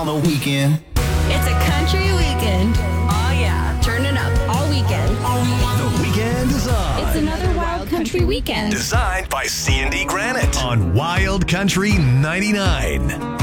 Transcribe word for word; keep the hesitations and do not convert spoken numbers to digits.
on the weekend. It's a country weekend. Oh yeah, turn it up all weekend. The weekend is on. It's another wild country weekend. Designed by C and D Granite on Wild Country ninety-nine.